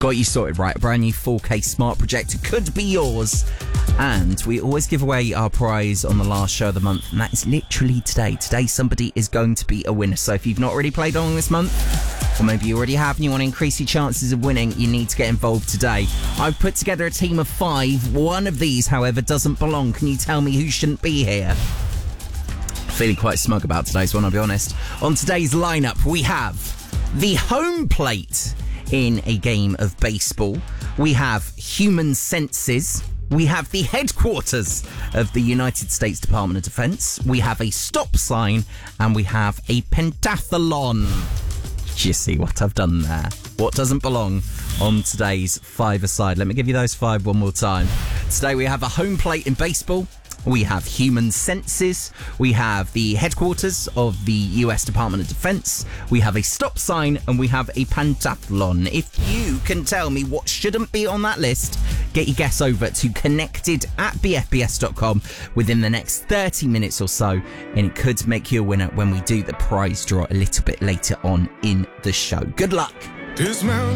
Got you sorted, right? A brand new 4K smart projector could be yours. And we always give away our prize on the last show of the month, and that is literally today. Today, somebody is going to be a winner. So if you've not already played along this month, or maybe you already have and you want to increase your chances of winning, you need to get involved today. I've put together a team of 5. One of these, however, doesn't belong. Can you tell me who shouldn't be here? Feeling quite smug about today's one, I'll be honest. On today's lineup, we have the home plate in a game of baseball. We have human senses. We have the headquarters of the United States Department of Defense. We have a stop sign, and we have a pentathlon. Do you see what I've done there? What doesn't belong on today's 5-a-side? Let me give you those 5 one more time. Today we have a home plate in baseball. We have human senses. We have the headquarters of the US Department of Defense. We have a stop sign, and we have a pentathlon. If you can tell me what shouldn't be on that list, get your guess over to connected@bfbs.com within the next 30 minutes or so, and it could make you a winner when we do the prize draw a little bit later on in the show. Good luck. Dismount